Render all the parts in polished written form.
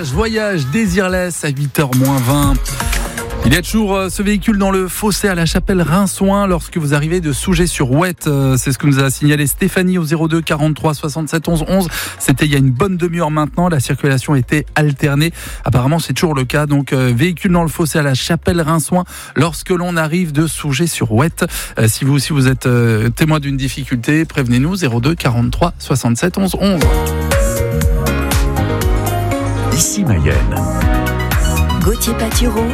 Voyage Désirless à 8h-20. Il y a toujours ce véhicule dans le fossé à la chapelle Rinsoin lorsque vous arrivez de Sougé-sur-Ouette. C'est ce que nous a signalé Stéphanie au 02 43 67 11 11. C'était il y a une bonne demi-heure maintenant. La circulation était alternée. Apparemment, c'est toujours le cas. Donc, véhicule dans le fossé à la chapelle Rinsoin lorsque l'on arrive de Sougé-sur-Ouette. Si vous aussi vous êtes témoin d'une difficulté, prévenez-nous 02 43 67 11 11. Ici Mayenne. Gauthier Patureau.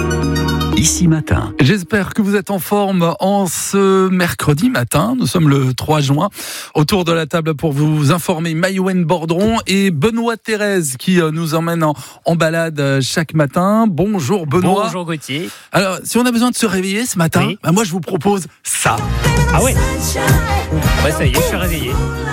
Ici Matin. J'espère que vous êtes en forme en ce mercredi matin. Nous sommes le 3 juin. Autour de la table pour vous informer, Maïwen Bordron et Benoît Thérèse qui nous emmène en balade chaque matin. Bonjour Benoît. Bonjour Gauthier. Alors, si on a besoin de se réveiller ce matin, oui. moi je vous propose ça. Ah ouais. Ouais, ça y est, je suis réveillé.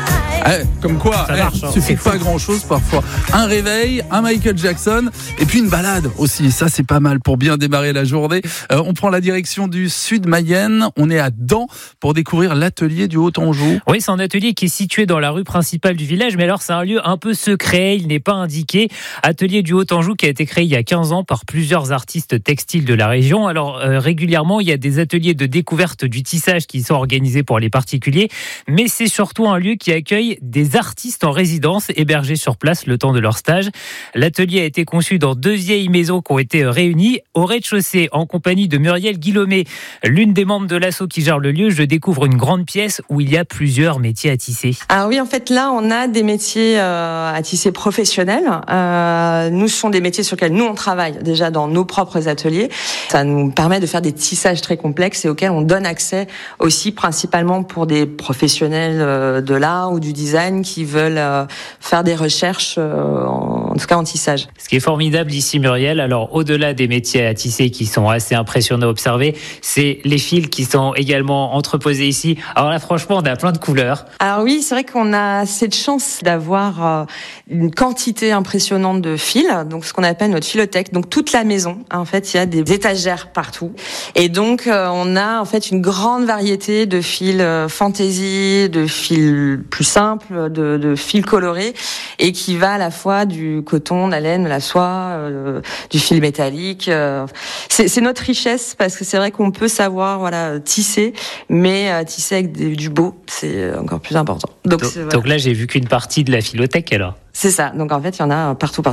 Comme quoi, ça marche, il suffit pas grand chose parfois. Un réveil, un Michael Jackson et puis une balade aussi. Ça, c'est pas mal pour bien démarrer la journée. On prend la direction du sud Mayenne. On est à Dans pour découvrir l'atelier du Haut-Anjou. Oui, c'est un atelier qui est situé dans la rue principale du village, mais alors c'est un lieu un peu secret, il n'est pas indiqué. Atelier du Haut-Anjou qui a été créé il y a 15 ans par plusieurs artistes textiles de la région. Alors régulièrement, il y a des ateliers de découverte du tissage qui sont organisés pour les particuliers, mais c'est surtout un lieu qui accueille des artistes en résidence hébergés sur place le temps de leur stage. L'atelier a été conçu dans 2 vieilles maisons qui ont été réunies. Au rez-de-chaussée, en compagnie de Muriel Guillaumet, l'une des membres de l'asso qui gère le lieu, je découvre une grande pièce où il y a plusieurs métiers à tisser. Alors oui, en fait, là, on a des métiers à tisser professionnels. Nous, ce sont des métiers sur lesquels nous, on travaille déjà dans nos propres ateliers. Ça nous permet de faire des tissages très complexes et auxquels on donne accès aussi principalement pour des professionnels de l'art ou du design qui veulent faire des recherches, en tout cas en tissage. Ce qui est formidable ici, Muriel, alors au-delà des métiers à tisser qui sont assez impressionnants à observer, c'est les fils qui sont également entreposés ici. Alors là, franchement, on a plein de couleurs. Alors oui, c'est vrai qu'on a cette chance d'avoir une quantité impressionnante de fils, donc ce qu'on appelle notre filothèque. Donc toute la maison, en fait, il y a des étagères partout. Et donc, on a en fait une grande variété de fils fantaisie, de fils plus simples, de fils colorés, et qui va à la fois du coton, de la laine, de la soie, du fil métallique. C'est notre richesse parce que c'est vrai qu'on peut savoir tisser, mais tisser avec du beau, c'est encore plus important. Donc là, j'ai vu qu'une partie de la filothèque alors. C'est ça. Donc en fait, il y en a partout.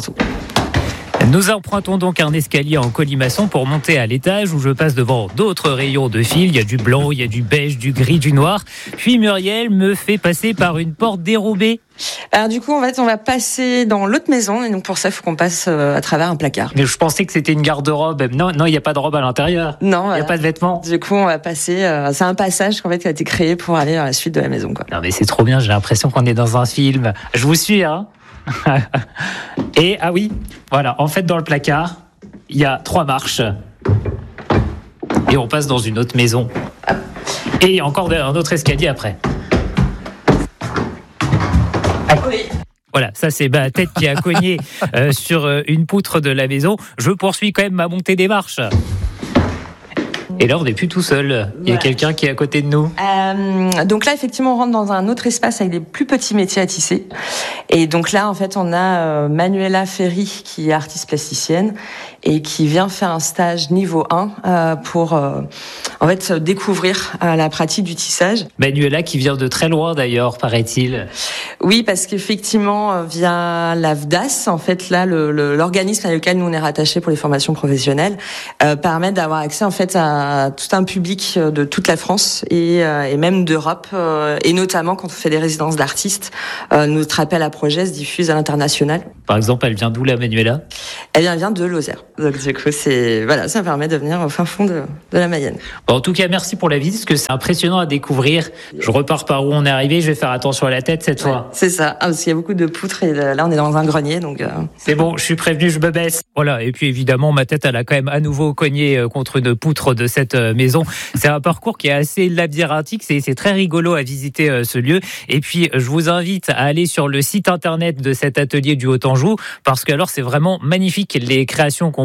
Nous empruntons donc un escalier en colimaçon pour monter à l'étage où je passe devant d'autres rayons de fil. Il y a du blanc, il y a du beige, du gris, du noir. Puis Muriel me fait passer par une porte dérobée. Alors du coup, en fait, on va passer dans l'autre maison et donc pour ça, il faut qu'on passe à travers un placard. Mais je pensais que c'était une garde-robe. Non, il n'y a pas de robe à l'intérieur. Non, il n'y a pas de vêtements. Du coup, on va passer. C'est un passage qui a été créé pour aller à la suite de la maison, quoi. Non, mais c'est trop bien. J'ai l'impression qu'on est dans un film. Je vous suis, hein. Et ah oui, voilà. En fait, dans le placard, il y a 3 marches. Et on passe dans une autre maison. Et encore un autre escalier après. Oui. Voilà, ça c'est ma tête qui a cogné sur une poutre de la maison. Je poursuis quand même ma montée des marches. Et là, on n'est plus tout seul. Il y a quelqu'un qui est à côté de nous. Donc là, effectivement, on rentre dans un autre espace avec des plus petits métiers à tisser. Et donc là, en fait, on a Manuela Ferry, qui est artiste plasticienne et qui vient faire un stage niveau 1 pour en fait découvrir la pratique du tissage. Manuela qui vient de très loin d'ailleurs, paraît-il. Oui, parce qu'effectivement, via l'AFDAS, en fait, là, l'organisme avec lequel nous on est rattaché pour les formations professionnelles, permet d'avoir accès en fait à tout un public de toute la France et même d'Europe, et notamment quand on fait des résidences d'artistes, notre appel à projet se diffuse à l'international. Par exemple, elle vient d'où la Manuela ? Elle vient de Lozère. Donc du coup, ça permet de venir au fin fond de la Mayenne. Bon, en tout cas, merci pour la visite, parce que c'est impressionnant à découvrir. Je repars par où on est arrivé, je vais faire attention à la tête cette fois. C'est ça, parce qu'il y a beaucoup de poutres et là on est dans un grenier, donc. C'est bon, je suis prévenu, je me baisse. Voilà, et puis évidemment, ma tête, elle a quand même à nouveau cogné contre une poutre de cette maison. C'est un parcours qui est assez labyrinthique, c'est très rigolo à visiter ce lieu. Et puis, je vous invite à aller sur le site internet de cet atelier du Haut-Anjou, parce que alors c'est vraiment magnifique les créations qu'on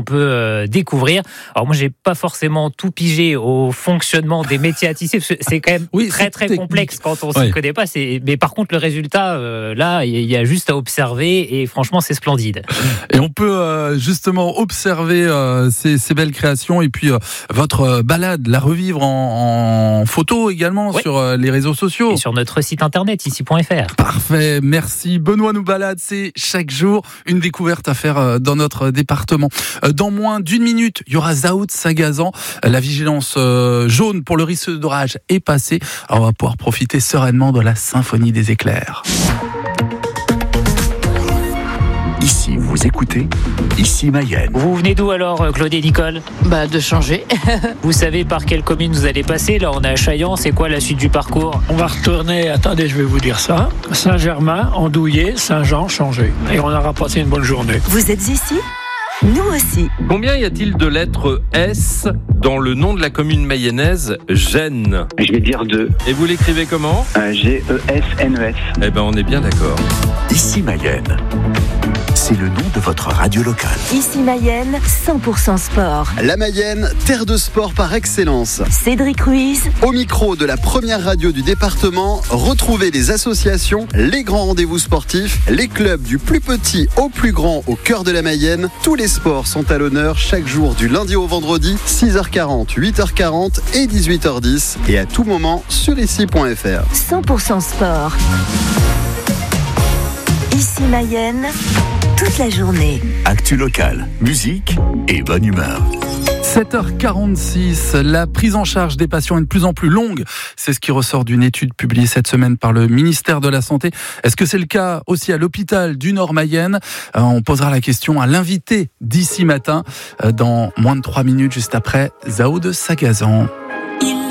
qu'on peut découvrir. Alors moi, j'ai pas forcément tout pigé au fonctionnement des métiers à tisser, parce que c'est quand même très technique. complexe quand on s'y connaît pas. Mais par contre, le résultat, là, il y a juste à observer et franchement, c'est splendide. Et on peut justement observer ces belles créations et puis votre balade, la revivre en photo également sur les réseaux sociaux. Et sur notre site internet, ici.fr. Parfait, merci. Benoît nous balade, c'est chaque jour une découverte à faire dans notre département. Dans moins d'une minute, il y aura Zao de Sagazan. La vigilance jaune pour le risque d'orage est passée. Alors on va pouvoir profiter sereinement de la symphonie des éclairs. Ici, vous écoutez Ici Mayenne. Vous venez d'où alors, Claude et Nicole ? De changer. Vous savez par quelle commune vous allez passer ? Là, on est à Chaillan. C'est quoi la suite du parcours ? On va retourner, attendez, je vais vous dire ça. Saint-Germain, Andouillé, Saint-Jean, Changé. Et on aura passé une bonne journée. Vous êtes ici ? Nous aussi. Combien y a-t-il de lettres S dans le nom de la commune mayonnaise Gênes ? Je vais dire 2. Et vous l'écrivez comment ? G-E-S-N-E-S. Eh ben, on est bien d'accord. Ici Mayenne. C'est le nom de votre radio locale. Ici Mayenne, 100% sport. La Mayenne, terre de sport par excellence. Cédric Ruiz. Au micro de la première radio du département, retrouvez les associations, les grands rendez-vous sportifs, les clubs du plus petit au plus grand au cœur de la Mayenne. Tous les sports sont à l'honneur chaque jour du lundi au vendredi, 6h40, 8h40 et 18h10. Et à tout moment sur ici.fr. 100% sport. Ici Mayenne, toute la journée. Actu locale, musique et bonne humeur. 7h46, la prise en charge des patients est de plus en plus longue. C'est ce qui ressort d'une étude publiée cette semaine par le ministère de la Santé. Est-ce que c'est le cas aussi à l'hôpital du Nord-Mayenne ? On posera la question à l'invité d'ici matin, dans moins de 3 minutes, juste après Zao de Sagazan.